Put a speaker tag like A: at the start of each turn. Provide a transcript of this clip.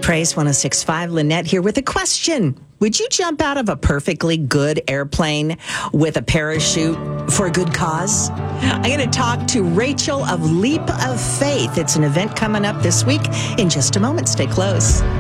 A: Praise 106.5. Lynette here with a question. Would you jump out of a perfectly good airplane with a parachute for a good cause? I'm going to talk to Rachel of Leap of Faith. It's an event coming up this week. In just a moment, stay close.